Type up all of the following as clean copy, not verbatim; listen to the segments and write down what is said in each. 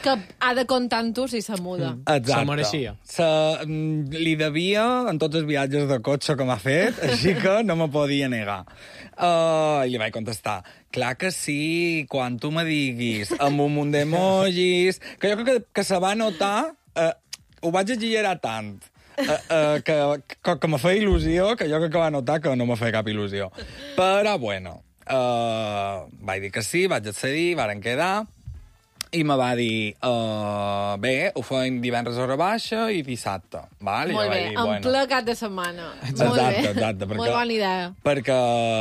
que ha de comptar amb tu si se muda. Exacte. Se mereixia. Li devia en tots els viatges de cotxe que m'ha fet, així que no me podia negar. I li vaig contestar, clar que sí, quan tu me diguis, amb un munt d'emojis, que jo crec que se va notar, ho vaig exagerar tant, que me feia il·lusió, que jo crec que va notar que no me feia cap il·lusió. Però, bueno, vaig dir que sí, vaig accedir, varen quedar, i me va dir, bé, ho fem divendres a hora baixa i dissabte. Val? Molt bé, dir, en ple cap de setmana. Exacte. Molt bona idea. Perquè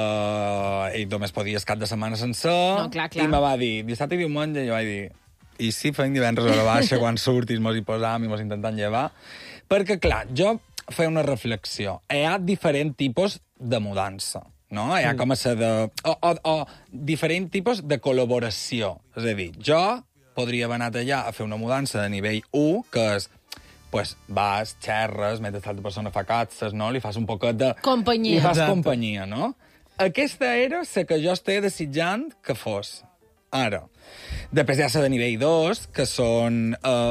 ell només podia cap de setmana sencer, No, clar. I me va dir, dissabte i diumenge, i jo vaig dir, i si fem divendres a hora baixa, quan surtis mos hi posam i mos intentem llevar? Perquè, clar, jo feia una reflexió. Hi ha diferents tipus de mudança. No? Hi ha com a ser de... O diferents tipus de col·laboració. És a dir, jo podria haver anat allà a fer una mudança de nivell 1, que és, pues, vas, xerres, mentre l'altra persona fa catzes, no? Li fas un poquet de... Companyia. Li fas Exacte. companyia, no? Aquesta era la que jo estava desitjant que fos. Ara. Després hi ha la de nivell 2, que són...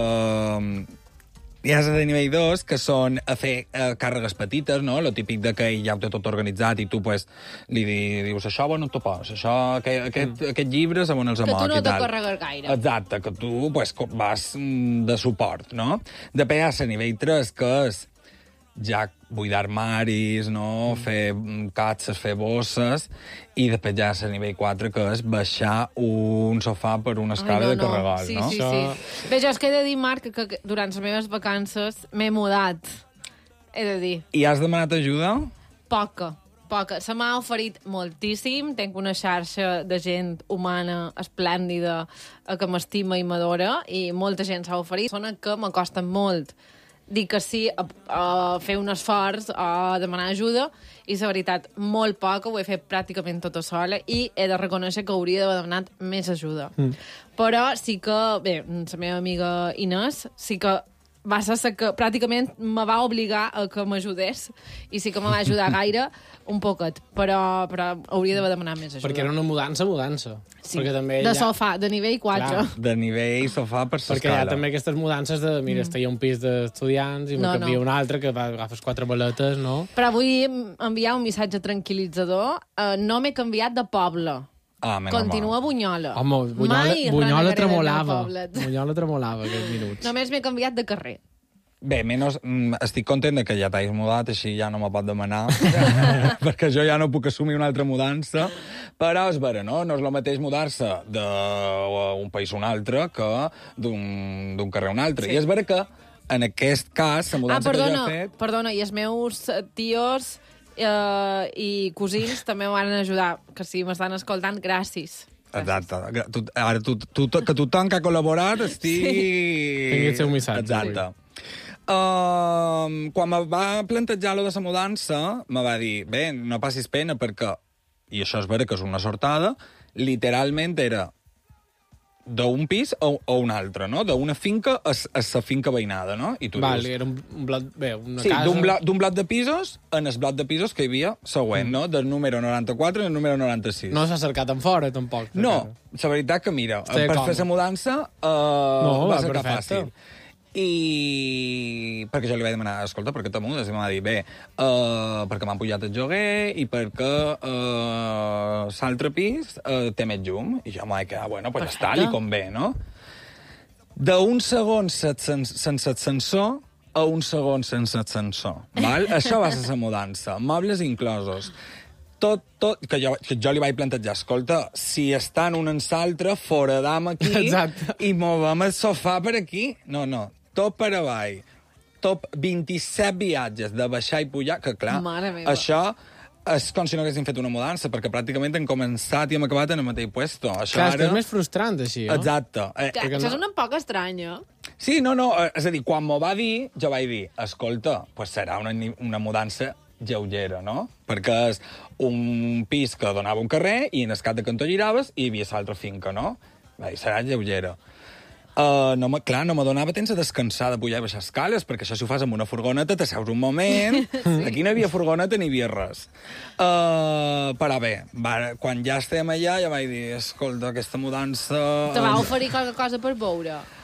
Hi ha la de nivell 2, que són a fer càrregues petites, no? Lo típic de que ell ja ho té tot organitzat i tu pues, li dius això on t'ho poses, això, aquest llibres on els amoc i tal. Que tu no te carregues gaire. Exacte, que tu pues, vas de suport, no? Després hi ha la nivell 3, que és ja buidar armaris, no? Fer catzes, fer bosses, i després ja a nivell 4, que és baixar un sofà per una escala de carregol, sí, no? Sí, sí. Bé, jo és que he de dir, Marc, que durant les meves vacances m'he mudat. He de dir. I has demanat ajuda? Poca. Se m'ha oferit moltíssim. Tenc una xarxa de gent humana esplèndida que m'estima i m'adora, i molta gent s'ha oferit. Sona que m'acosta molt dir que sí a fer un esforç, a demanar ajuda, i la veritat, molt poca, ho he fet pràcticament tota sola, i he de reconèixer que hauria d'haver demanat més ajuda. Però sí que, bé, la meva amiga Inés, sí que va ser que pràcticament me va obligar a que m'ajudés, i sí que me va ajudar gaire, un poquet, però hauria d'haver demanat més ajuda. Perquè era una mudança. Sí, Perquè també de sofà, de nivell 4. Clar. De nivell sofà per Perquè hi ha l'escala. també aquestes mudances de, mira, estigui un pis d'estudiants i me canvia un altre, que agafes 4 maletes, no? Però vull enviar un missatge tranquil·litzador. No m'he canviat de poble. Continua Bunyola. Home, Mai Bunyola renegaré del meu tremolava. poblet. Bunyola tremolava aquests minuts. Només m'he canviat de carrer. Bé, estic content de que ja t'has mudat, així ja no me pot demanar, perquè jo ja no puc assumir una altra mudança, però és vera, no? No és el mateix mudar-se d'un país a un altre que d'un carrer a un altre. Sí. I és vera que, en aquest cas, la mudança que jo he fet... Perdona, i els meus tios i cosins també m'han ajudar, que si m'estan escoltant, gràcies. Exacte. Ara, que tothom que ha col·laborat estigui... Tingui el seu missatge. Exacte. Quan me va plantejar lo de la mudança, me va dir, bé, no passis pena perquè, i això és vera que és una sortada, literalment era d'un pis a un altre, no? D'una finca a la finca veïnada, no? I tu dius... Era un bloc, bé, una sí, casa... d'un bloc de pisos en el bloc de pisos que hi havia següent, no? Del número 94 al número 96. No s'ha cercat en fora, tampoc. No, la veritat que, mira, per fer la mudança va ser fàcil. I perquè jo li vaig demanar, escolta, per què te mudes? I em va dir, bé, perquè m'han pujat el lloguer i perquè l'altre pis té més llum. I jo em vaig quedar, bueno, pues ja està, li convé, no? D'un segon sense ascensor a un segon sense ascensor, val? Això va ser la mudança, mobles inclosos. Tot, que jo li vaig plantejar, escolta, si estan un en l'altre, foradam aquí. Exacte. I movem el sofà per aquí. No, tot per avall. Top 27 viatges de baixar i pujar, que clar, això és com si no haguéssim fet una mudança, perquè pràcticament hem començat i hem acabat en el mateix puesto. Això clar, ara... és més frustrant, així, no? Exacte. Això és una poc estranya. Sí, no, és a dir, quan m'ho va dir, jo vaig dir, escolta, pues serà una mudança lleugera, no? Perquè és un pis que donava un carrer i en el cap de cantó giraves i hi havia l'altra finca, no? Va dir, serà lleugera. Clar, no me donava temps a descansar de pujar i baixar escales, perquè això si ho fas amb una furgoneta t'asseus un moment. Sí. Aquí no hi havia furgoneta ni hi havia res. Però bé, quan ja estem allà, ja vaig dir, escolta, aquesta mudança... Te va oferir qualque cosa per veure?